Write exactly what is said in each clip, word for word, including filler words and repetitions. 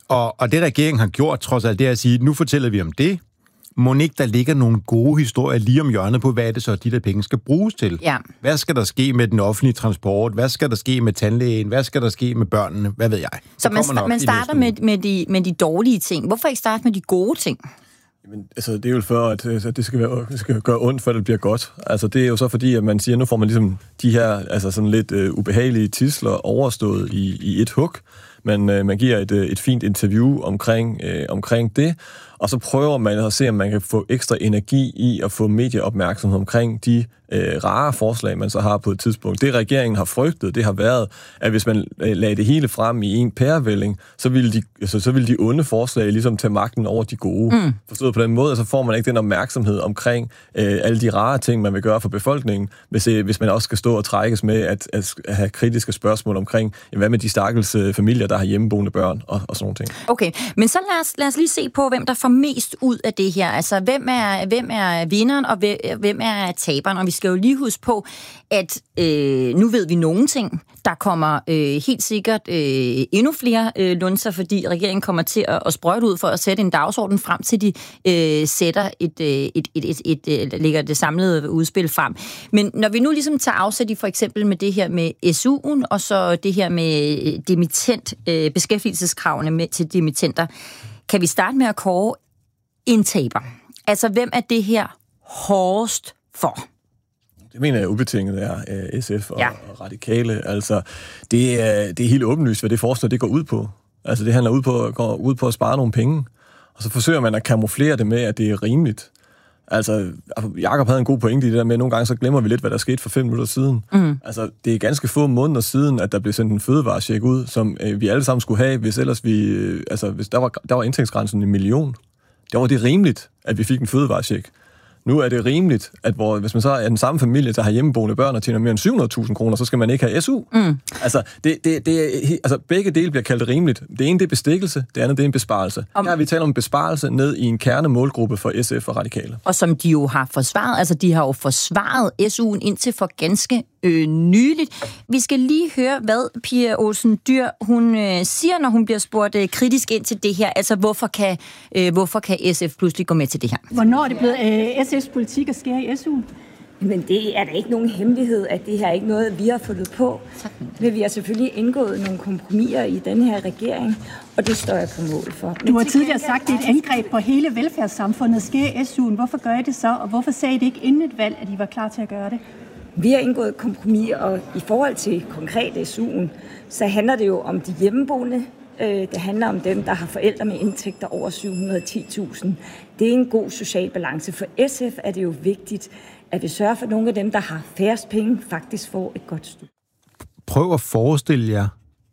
Og, og det regeringen har gjort, trods alt det er at sige, nu fortæller vi om det. Må ikke der ligger nogle gode historier lige om hjørnet på, hvad er det så, de der penge skal bruges til? Ja. Hvad skal der ske med den offentlige transport? Hvad skal der ske med tandlægen? Hvad skal der ske med børnene? Hvad ved jeg? Så man, sta- man starter med, med, de, med de dårlige ting. Hvorfor ikke starte med de gode ting? Men, altså, det er jo for, at, at det, skal være, det skal gøre ondt, før det bliver godt. Altså, det er jo så fordi, at man siger, at nu får man ligesom de her altså sådan lidt uh, ubehagelige tidsler overstået i, i et hug. Man, uh, man giver et, uh, et fint interview omkring, uh, omkring det, og så prøver man at se, om man kan få ekstra energi i at få medieopmærksomhed omkring de øh, rare forslag, man så har på et tidspunkt. Det regeringen har frygtet, det har været, at hvis man øh, lagde det hele frem i en pærevælling, så ville de, altså, så ville de onde forslag ligesom tage magten over de gode. Mm. Forstået på den måde, så får man ikke den opmærksomhed omkring øh, alle de rare ting, man vil gøre for befolkningen, hvis, øh, hvis man også skal stå og trækkes med at, at, at have kritiske spørgsmål omkring, jamen, hvad med de stakkels øh, familier, der har hjemmeboende børn og, og sådan nogle ting. Okay, men så lad os, lad os lige se på, hvem der får mest ud af det her. Altså, hvem er, hvem er vinderen, og hvem er taberen? Og vi skal jo lige huske på, at øh, nu ved vi nogle ting. Der kommer øh, helt sikkert øh, endnu flere øh, lunser, fordi regeringen kommer til at, at sprøjte ud for at sætte en dagsorden frem til de øh, sætter et, øh, et, et, et, et, et lægger det samlede udspil frem. Men når vi nu ligesom tager afsæt i for eksempel med det her med S U'en, og så det her med dimitent, øh, beskæftigelseskravene med, til dimittenter, kan vi starte med at kåre en taber. Altså, hvem er det her hårdest for? Det mener jeg ubetinget er uh, S F og, ja. og Radikale. Altså, det er, det er helt åbenlyst, hvad det forslag det går ud på. Altså, det handler ud på, går ud på at spare nogle penge. Og så forsøger man at kamuflere det med, at det er rimeligt. Altså, Jakob havde en god pointe i det der med, at nogle gange så glemmer vi lidt, hvad der skete for fem minutter siden. Mm. Altså, det er ganske få måneder siden, at der blev sendt en fødevarecheck ud, som øh, vi alle sammen skulle have, hvis ellers vi... Øh, altså, hvis der var, der var indtægtsgrænsen en million. Der var det rimeligt, at vi fik en fødevarecheck. Nu er det rimeligt, at hvor, hvis man så er den samme familie, der har hjemmeboende børn og tjener mere end syv hundrede tusind kroner, så skal man ikke have S U. Mm. Altså, det, det, det er, altså, begge dele bliver kaldt rimeligt. Det ene det er bestikkelse, det andet det er en besparelse. Om... Her har vi talt om besparelse ned i en kernemålgruppe for S F og Radikale. Og som de jo har forsvaret, altså de har jo forsvaret S U'en indtil for ganske øh, nyligt. Vi skal lige høre, hvad Pia Olsen Dyhr, hun øh, siger, når hun bliver spurgt øh, kritisk ind til det her. Altså, hvorfor kan, øh, hvorfor kan S F pludselig gå med til det her? Hvornår er det blevet øh, S F's politik at skære i S U'en? Men det er da ikke nogen hemmelighed, at det her er ikke noget, vi har fundet på. Men vi har selvfølgelig indgået nogle kompromiser i den her regering, og det står jeg på mål for. Men du har tidligere sagt, at det er et angreb på hele velfærdssamfundet at skære S U'en. Hvorfor gør I det så, og hvorfor sagde I det ikke inden et valg, at I var klar til at gøre det? Vi har indgået kompromiser, og i forhold til konkret S U'en, så handler det jo om de hjemmeboende. Det handler om dem, der har forældre med indtægter over syv hundrede og ti tusind. Det er en god social balance. For S F er det jo vigtigt, at vi sørger for, at nogle af dem, der har færrest penge, faktisk får et godt studie. Prøv at forestille jer,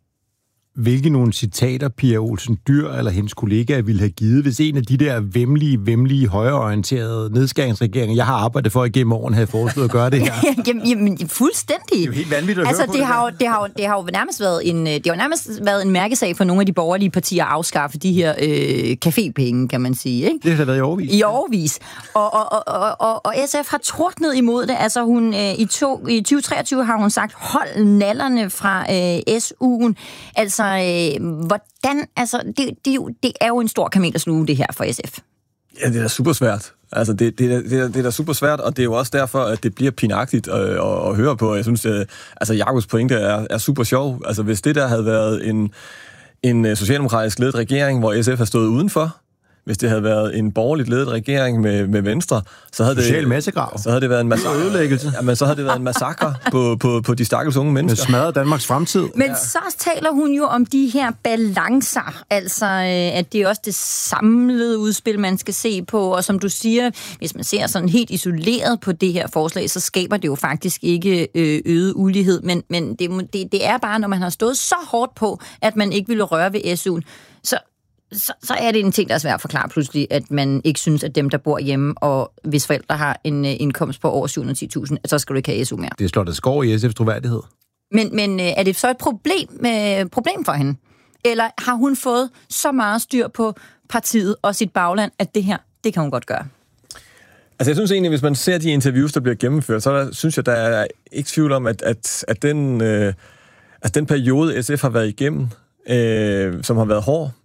hvilke nogle citater Pia Olsen Dyhr eller hendes kollegaer ville have givet, hvis en af de der vemmelige, vemmelige, højreorienterede nedskæringsregeringer, jeg har arbejdet for igennem årene, havde foreslået at gøre det her. jamen, jamen, fuldstændig. Det er jo helt vanvittigt at altså, høre på det, det, har jo, det, har jo, det har jo nærmest været en, det har nærmest været en mærkesag for nogle af de borgerlige partier at afskaffe de her øh, cafépenge, kan man sige. Ikke? Det har da været i årevis. I årevis. Og, og, og, og, og, og S F har tordnet imod det. Altså, hun, øh, i, to, i tyve treogtyve har hun sagt, hold nallerne fra øh, S U'en. Altså, Øh, hvordan, altså, det, det, det er jo en stor kamel at sluge, det her for S F. Ja, det er da super svært. Altså, det, det, det, det er da super svært, og det er jo også derfor, at det bliver pinagtigt at, at, at høre på. Jeg synes, at, altså, Jakobs pointe er, er super sjov. Altså, hvis det der havde været en, en socialdemokratisk ledet regering, hvor S F har stået udenfor, hvis det havde været en borgerligt ledet regering med, med Venstre, så havde, Social massegrav. så havde det været en massakre. Jamen, så havde det været en massakre på, på, på de stakkels unge mennesker. Det smadrer Danmarks fremtid. Men ja. Så taler hun jo om de her balancer, altså at det er også det samlede udspil, man skal se på, og som du siger, hvis man ser sådan helt isoleret på det her forslag, så skaber det jo faktisk ikke øget ulighed, men, men det, det, det er bare, når man har stået så hårdt på, at man ikke ville røre ved S U'en, så Så, så er det en ting, der er svært at forklare pludselig, at man ikke synes, at dem, der bor hjemme, og hvis forældre har en uh, indkomst på over syv hundrede og ti tusind, så skal du ikke have S U mere. Det slår der skår i S F's troværdighed. Men, men uh, er det så et problem, uh, problem for hende? Eller har hun fået så meget styr på partiet og sit bagland, at det her, det kan hun godt gøre? Altså jeg synes egentlig, hvis man ser de interviews, der bliver gennemført, så der, synes jeg, der er ikke tvivl om, at, at, at, den, øh, at den periode, S F har været igennem, øh, som har været hård,